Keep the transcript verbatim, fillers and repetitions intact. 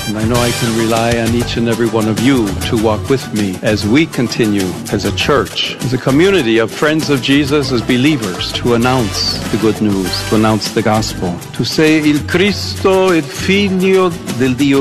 And I know I can rely on each and every one of you to walk with me as we continue as a church, as a community of friends of Jesus, as believers, to announce the good news, to announce the gospel, to say, Il Cristo, il Figlio del Dio